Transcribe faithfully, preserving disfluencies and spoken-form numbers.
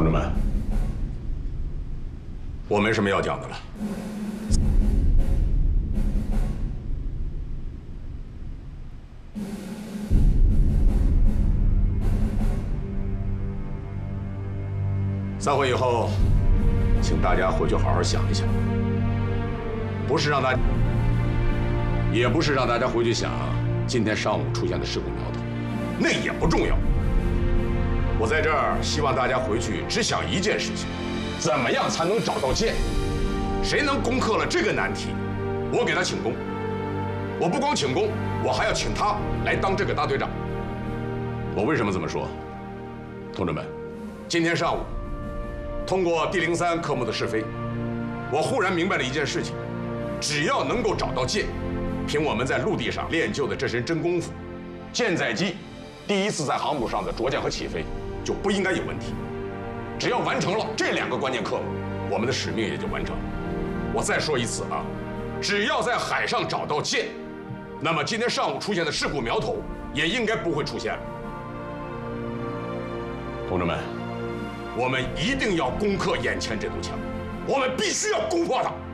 同志们，我没什么要讲的了。散会以后，请大家回去好好想一想，不是让大，也不是让大家回去想今天上午出现的事故苗头，那也不重要。我在这儿希望大家回去只想一件事情：怎么样才能找到剑？谁能攻克了这个难题，我给他请功。我不光请功，我还要请他来当这个大队长。我为什么这么说？同志们，今天上午通过第零三科目的试飞，我忽然明白了一件事情：只要能够找到剑，凭我们在陆地上练就的这身真功夫，舰载机第一次在航母上的着舰和起飞就不应该有问题。只要完成了这两个关键科目，我们的使命也就完成了。我再说一次啊，只要在海上找到剑，那么今天上午出现的事故苗头也应该不会出现了。同志们，我们一定要攻克眼前这堵墙，我们必须要攻破它。